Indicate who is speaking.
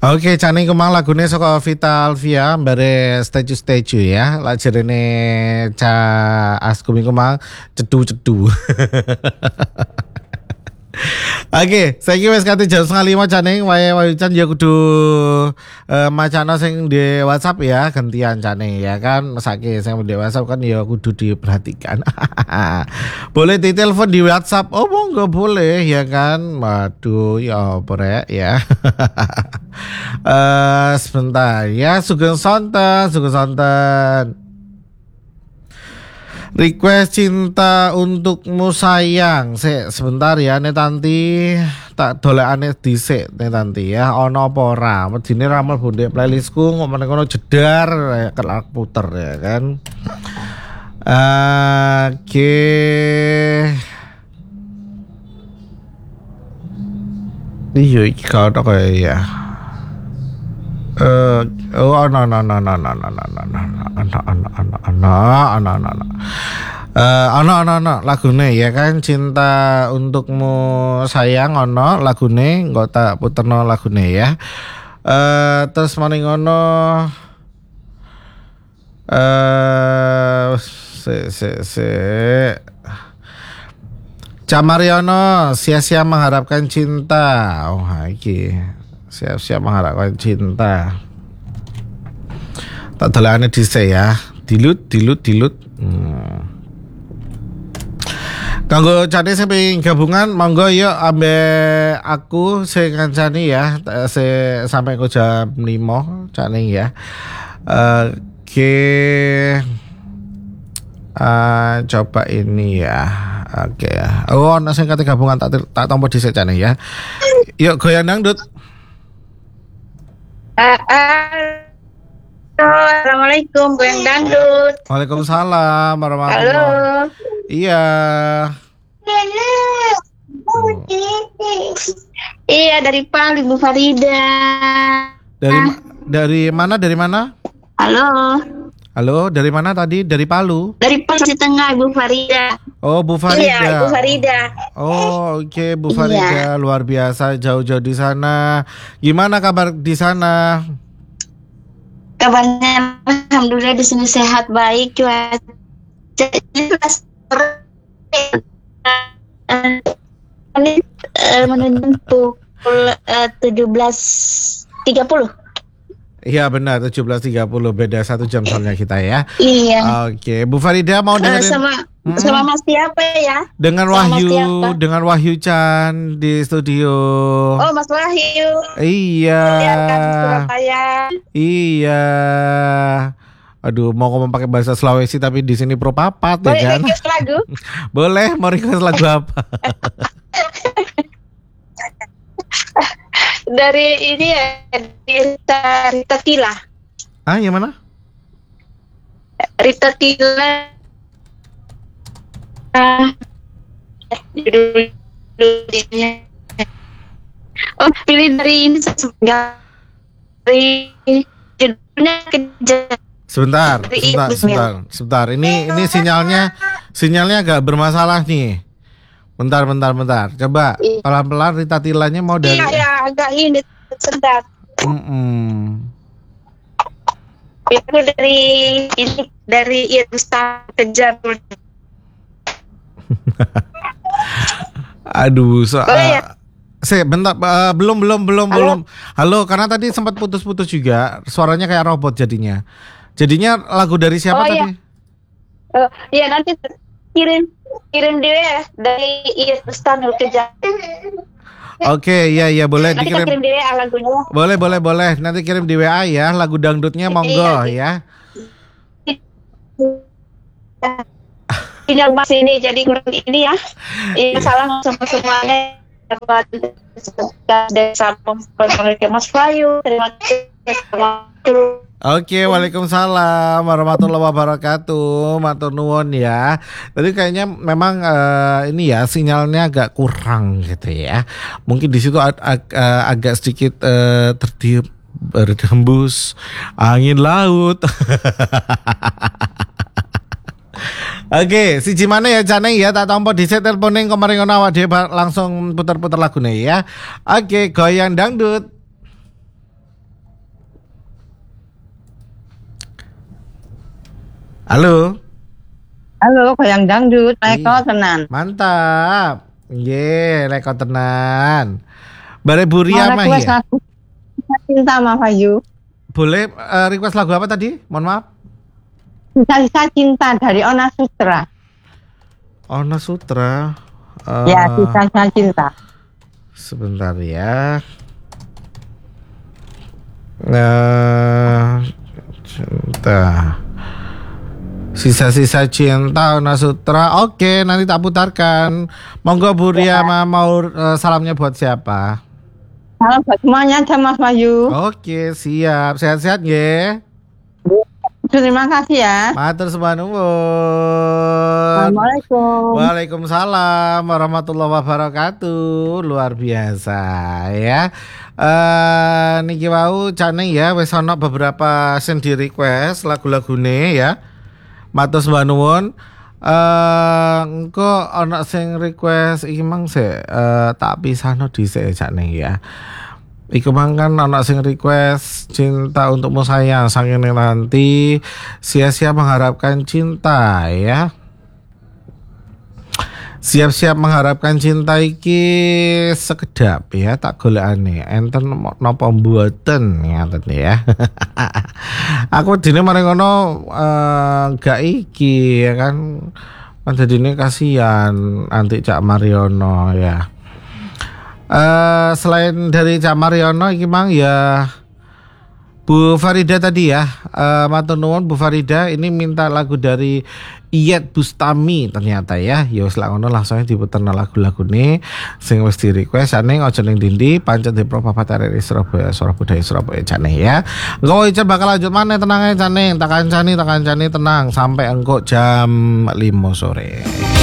Speaker 1: Oke, Cani kemang lagune saka Vita Alvia bare statue ya. Lak jerene Ca Askum iku mang cedu-cedu. Oke, saiki wis kate jam 4:30 Caning wae Can ya kudu macana sing di WhatsApp ya gantian Caning ya kan. Saiki sing di WhatsApp kan ya kudu diperhatikan. Boleh ditelepon di WhatsApp. Oh, monggo boleh ya kan. Waduh, ya brek ya. Sebentar ya, Sugeng Sonten. Request cinta untukmu sayang. Sebentar ya Netanti, tak dolekane dhisik Netanti ya. Ono apa ora? Medine ramal bondek playlistku ngomong ngono jedar kelak puter ya kan. Oke. Iya iki kau tak ya. Anak lagune ya kan cinta untukmu sayang ono lagune engko tak puterno lagune ya. Terus maning ngono Camariono sia-sia mengharapkan cinta. Oh iki siap-siap mengharapkan cinta. Tak dolane dhisik ya. Dilut. Kanggo Cani sing pengin gabungan monggo yuk ambe aku sing ngancani ya sampai ke jam 5 Cani ya. Oke. Coba ini ya. Oke ya. Oh, ana sing kate gabungan tak tampa dhisik Cani ya. Yuk goyang dangdut.
Speaker 2: Assalamualaikum, goyang dangdut.
Speaker 1: Waalaikumsalam warahmatullahi.
Speaker 2: Halo.
Speaker 1: Iya.
Speaker 2: Iya, dari Palu, Ibu Farida.
Speaker 1: Dari mana? Halo, dari mana tadi? Dari Palu.
Speaker 2: Dari Palu Tengah, Ibu Farida.
Speaker 1: Oh, Bu Farida.
Speaker 2: Iya, Ibu Farida.
Speaker 1: Oh, oke, Bu Farida, luar biasa jauh-jauh di sana. Gimana kabar di sana?
Speaker 2: Kabarnya alhamdulillah di sini sehat baik, cuaca menunjukkan pukul 17.30.
Speaker 1: Iya benar 17.30 beda 1 jam soalnya kita ya.
Speaker 2: Iya.
Speaker 1: Oke, Bu Farida mau dengerin
Speaker 2: sama Mas siapa ya?
Speaker 1: Dengan Wahyu Chan di studio.
Speaker 2: Oh, Mas Wahyu.
Speaker 1: Iya.
Speaker 2: Surabaya.
Speaker 1: Iya. Aduh, mau ngomong pakai bahasa Sulawesi tapi di sini pro papat ya kan?
Speaker 2: Boleh request lagu?
Speaker 1: Boleh, mau request lagu apa?
Speaker 2: Dari ini ya, Rita Tila.
Speaker 1: Ah, yang mana?
Speaker 2: Rita Tila. Judulnya. Oh, pilih dari ini dari judulnya Kejar.
Speaker 1: Sebentar. Ini sinyalnya agak bermasalah nih. Bentar. Coba pelan-pelan Rita Tilanya mau dari.
Speaker 2: Iya, agak ini sebentar. Itu dari Ustaz Kejar.
Speaker 1: Aduh,
Speaker 2: ya?
Speaker 1: bentar, belum. Halo, karena tadi sempat putus-putus juga. Suaranya kayak robot jadinya. Jadinya lagu dari siapa tadi?
Speaker 2: Iya, nanti kirim dia ya, dari Ustaz Kejar.
Speaker 1: Oke, iya boleh
Speaker 2: nanti
Speaker 1: dikirim.
Speaker 2: Kirim di WA lagunya.
Speaker 1: Boleh. Nanti kirim di WA ya, lagu dangdutnya monggo ya.
Speaker 2: Sinyal Mas ini jadi kurang ini ya. Iya, salam sama semuanya. Dapat dari Mas Wahyu. Terima kasih.
Speaker 1: Oke, waalaikumsalam warahmatullahi wabarakatuh. Matur nuwun ya. Tadi kayaknya memang ini ya sinyalnya agak kurang gitu ya. Mungkin di situ agak sedikit tertiup berhembus angin laut. Oke, siji mana ya Caneng ya, tak tampa dhisik teleponing kemarin ngono awak dhewe langsung puter-puter lagune ya. Oke, goyang dangdut. Halo.
Speaker 3: Halo, goyang dangdut, Leko tenan.
Speaker 1: Mantap. Nggih, leko tenan. Bare Buria mah
Speaker 3: request
Speaker 1: ya.
Speaker 3: lagu Cinta Mas Wahyu.
Speaker 1: Boleh request lagu apa tadi? Mohon maaf.
Speaker 3: Sisa-sisa cinta dari Ona Sutra.
Speaker 1: Ona Sutra.
Speaker 3: Ya, sisa-sisa cinta.
Speaker 1: Sebentar ya. Cinta. Sisa-sisa cinta Ona Sutra. Oke, nanti tak putarkan. Monggo Bu Ria mau salamnya buat siapa?
Speaker 3: Salam buat semuanya aja Mas Wahyu.
Speaker 1: Oke, siap. Sehat-sehat nggih.
Speaker 3: Terima kasih ya.
Speaker 1: Matur sembah nuwun.
Speaker 3: Assalamualaikum.
Speaker 1: Waalaikumsalam warahmatullahi wabarakatuh. Luar biasa ya. Niki wau Cane ya wis ana beberapa sing di request lagu-lagune ya. Matur sembah nuwun. Engko ana sing request iki mang sik tak pisahno dhisik Cane ya. Iku mang kan anak sing request cinta untukmu sayang saking nanti sia-sia mengharapkan cinta ya. Siap-siap mengharapkan cinta iki sekedap ya tak golekane enten napa mboten ngaten ya. Aku dene mari ngono gak iki ya kan dadine kasihan anti Cak Mariono ya. Selain dari Cak Mariono iki mang ya Bu Farida tadi ya. Matur nuwun Bu Farida ini minta lagu dari Iyeth Bustami ternyata ya. Ya wis lak ngono langsung diputerno lagu-lagune sing wis di request ane Ojo Ning Dindi pancet Depro Papat RRI Surabaya Suara Budaya Surabaya Cane ya. Engko Ica bakal lanjut maneh tenang ae Cane, tak kancani tenang sampai engko jam 5 sore.